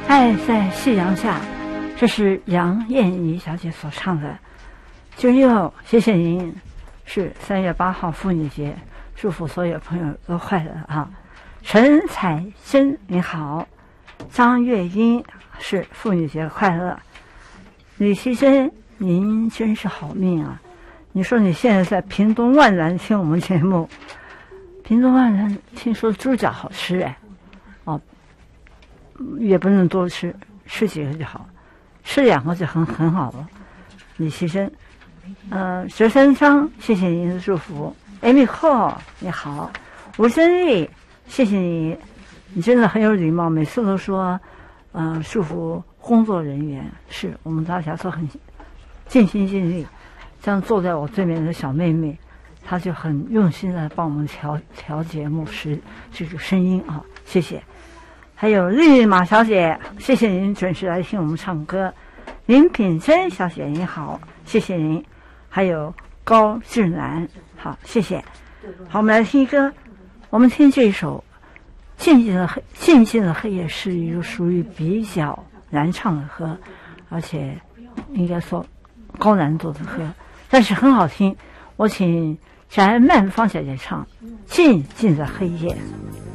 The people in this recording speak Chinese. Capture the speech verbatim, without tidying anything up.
爱在夕阳下，这是杨燕怡小姐所唱的。九六，谢谢您，是三月八号妇女节，祝福所有朋友都快乐啊！陈彩珍你好，张月英是妇女节快乐。李希珍，您真是好命啊！你说你现在在屏东万峦听我们节目，屏东万峦听说猪脚好吃哎，哦，也不能多吃，吃几个就好，吃两个就很很好了。李希珍，呃，佘三章，谢谢您的祝福。Amy Cole 你好，吴真丽，谢谢你，你真的很有礼貌，每次都说，呃，祝福工作人员，是我们大家都很尽心尽力。像坐在我对面的小妹妹，她就很用心的帮我们调调节目时这个声音啊，谢谢。还有绿马小姐，谢谢您准时来听我们唱歌。林品珍小姐你好，谢谢您。还有高志南，好，谢谢。好，我们来听歌，我们听这一首《静静的黑静静的黑夜》，是一个属于比较难唱的歌，而且应该说高难度的歌，但是很好听。我请翟曼芳小姐唱《静静的黑夜》。